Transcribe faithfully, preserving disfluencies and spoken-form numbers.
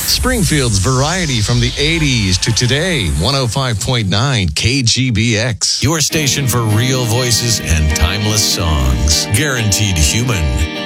Springfield's variety from the eighties to today. one oh five point nine K G B X. Your station for real voices and timeless songs. Guaranteed human.